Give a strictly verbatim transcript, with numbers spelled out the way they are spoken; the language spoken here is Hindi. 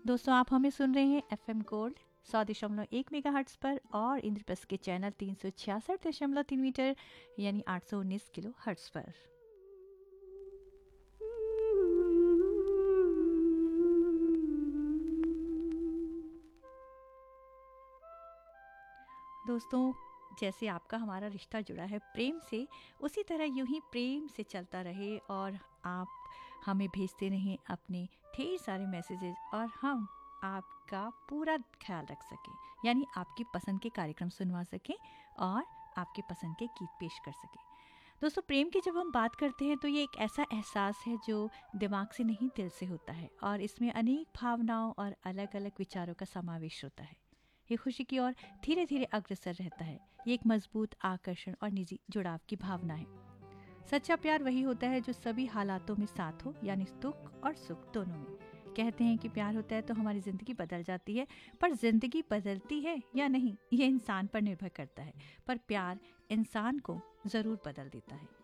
दोस्तों आप हमें सुन रहे हैं एफ एम गोल्ड सौ दशमलव एक मेगा हर्ट्स पर और इंद्रप्रस्थ के चैनल तीन सौ छियासठ दशमलव तीन मीटर यानी आठ सौ उन्नीस किलो हर्ट्स पर। दोस्तों जैसे आपका हमारा रिश्ता जुड़ा है प्रेम से, उसी तरह यूं ही प्रेम से चलता रहे और आप हमें भेजते रहें अपने ढेर सारे मैसेजेस और हम आपका पूरा ख्याल रख सकें, यानी आपकी पसंद के कार्यक्रम सुनवा सकें और आपके पसंद के गीत पेश कर सकें। दोस्तों प्रेम की जब हम बात करते हैं तो ये एक ऐसा एहसास है जो दिमाग से नहीं दिल से होता है और इसमें अनेक भावनाओं और अलग अलग विचारों का समावेश होता है। ये खुशी की ओर धीरे धीरे अग्रसर रहता है। ये एक मजबूत आकर्षण और निजी जुड़ाव की भावना है। सच्चा प्यार वही होता है जो सभी हालातों में साथ हो, यानी दुख और सुख दोनों में। कहते हैं कि प्यार होता है तो हमारी ज़िंदगी बदल जाती है, पर ज़िंदगी बदलती है या नहीं ये इंसान पर निर्भर करता है, पर प्यार इंसान को ज़रूर बदल देता है।